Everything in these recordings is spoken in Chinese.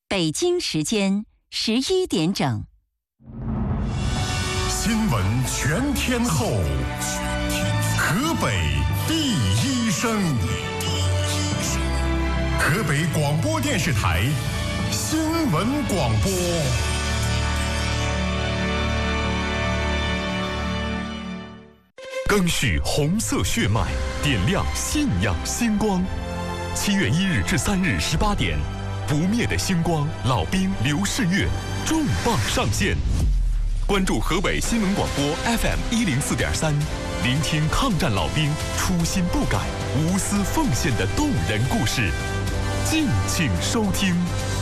北京时间11点整。 新闻全天候，河北第一声，河北广播电视台新闻广播。 赓续红色血脉，点亮信仰星光。7月1日至3日18点，不灭的星光老兵刘世月重磅上线。关注河北新闻广播 FM104.3，聆听抗战老兵初心不改、无私奉献的动人故事。敬请收听。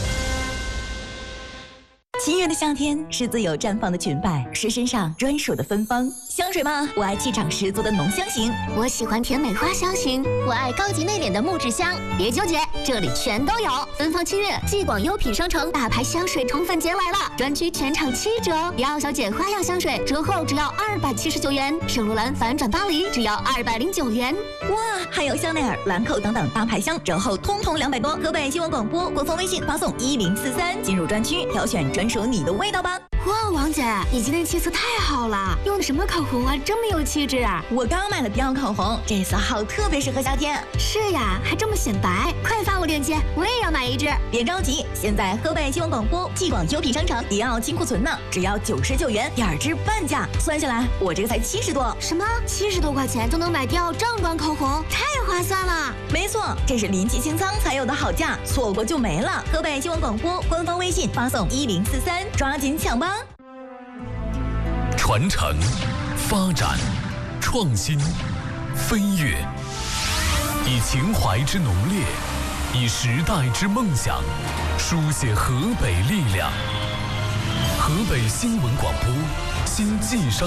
7月的夏天是自由绽放的裙摆，是身上专属的芬芳。香水吗？我爱气场十足的浓香型， 我喜欢甜美花香型，我爱高级内敛的木质香。别纠结，这里全都有。芬芳7月，继广优品商城大牌香水宠粉节来了，专区全场7折。迪奥小姐花样香水折后只要279元，圣罗兰反转巴黎只要209元。 哇，还有香奈儿、兰蔻等等大牌香折后通通200多。河北新闻广播官方微信发送1043进入专区，挑选专属你的味道吧。 哇，王姐，你今天气色太好了，用的什么口红啊，这么有气质啊！ 我刚买了迪奥口红，这色号特别适合夏天。 是呀，还这么显白，快发我链接，我也要买一支。 别着急，现在河北新闻广播继广优品商城迪奥金库存呢，只要99元，2支半价，算下来我这个才70多。 什么？70多块钱就能买迪奥正装口红，太划算了！ 没错，这是临期清仓才有的好价，错过就没了。河北新闻广播官方微信发送1043，抓紧抢吧！ 传承、发展、创新、飞跃，以情怀之浓烈，以时代之梦想，书写河北力量。河北新闻广播新晋商。